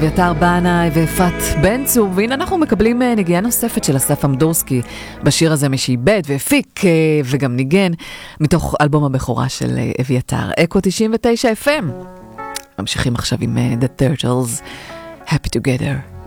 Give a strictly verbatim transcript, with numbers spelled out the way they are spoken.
אביתר בנאי ויפעת בן צור, והנה אנחנו מקבלים נגיעה נוספת של אסף אמדורסקי בשיר הזה, משעיבד והפיק וגם ניגן מתוך אלבום הבכורה של אביתר, אקו תשעים ותשע אף אם. ממשיכים עכשיו עם The Turtles, Happy Together.